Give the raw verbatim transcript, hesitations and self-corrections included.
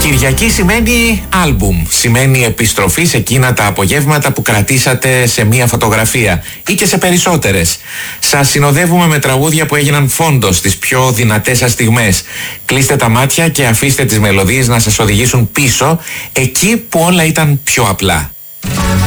Κυριακή σημαίνει άλμπουμ, σημαίνει επιστροφή σε εκείνα τα απογεύματα που κρατήσατε σε μία φωτογραφία ή και σε περισσότερες. Σας συνοδεύουμε με τραγούδια που έγιναν φόντος στις πιο δυνατές σας στιγμές. Κλείστε τα μάτια και αφήστε τις μελωδίες να σας οδηγήσουν πίσω, εκεί που όλα ήταν πιο απλά.